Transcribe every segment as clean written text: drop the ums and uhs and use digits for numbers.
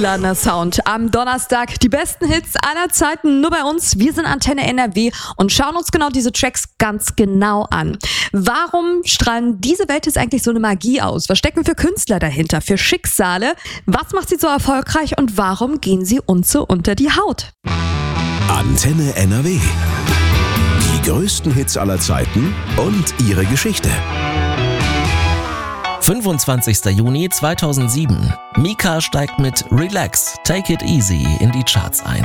Ladener Sound am Donnerstag. Die besten Hits aller Zeiten nur bei uns. Wir sind Antenne NRW und schauen uns genau diese Tracks ganz genau an. Warum strahlen diese Welt jetzt eigentlich so eine Magie aus? Was stecken für Künstler dahinter, für Schicksale? Was macht sie so erfolgreich und warum gehen sie uns so unter die Haut? Antenne NRW. Die größten Hits aller Zeiten und ihre Geschichte. 25. Juni 2007. Mika steigt mit Relax, Take It Easy in die Charts ein.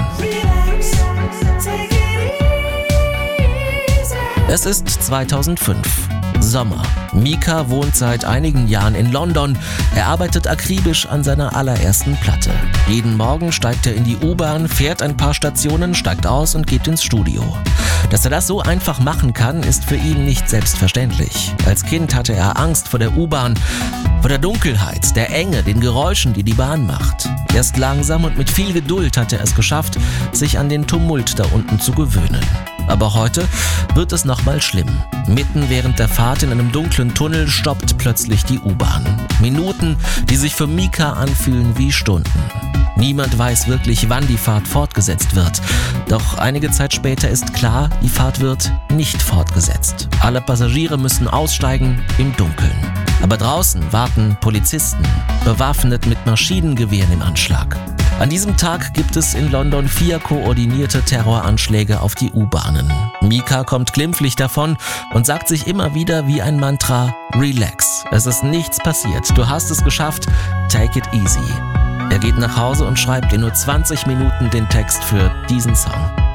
Es ist 2005. Sommer. Mika wohnt seit einigen Jahren in London. Er arbeitet akribisch an seiner allerersten Platte. Jeden Morgen steigt er in die U-Bahn, fährt ein paar Stationen, steigt aus und geht ins Studio. Dass er das so einfach machen kann, ist für ihn nicht selbstverständlich. Als Kind hatte er Angst vor der U-Bahn, vor der Dunkelheit, der Enge, den Geräuschen, die die Bahn macht. Erst langsam und mit viel Geduld hat er es geschafft, sich an den Tumult da unten zu gewöhnen. Aber heute wird es nochmal schlimm. Mitten während der Fahrt in einem dunklen Tunnel stoppt plötzlich die U-Bahn. Minuten, die sich für Mika anfühlen wie Stunden. Niemand weiß wirklich, wann die Fahrt fortgesetzt wird. Doch einige Zeit später ist klar, die Fahrt wird nicht fortgesetzt. Alle Passagiere müssen aussteigen im Dunkeln. Aber draußen warten Polizisten, bewaffnet mit Maschinengewehren im Anschlag. An diesem Tag gibt es in London 4 koordinierte Terroranschläge auf die U-Bahnen. Mika kommt glimpflich davon und sagt sich immer wieder wie ein Mantra: Relax, es ist nichts passiert, du hast es geschafft, take it easy. Er geht nach Hause und schreibt in nur 20 Minuten den Text für diesen Song.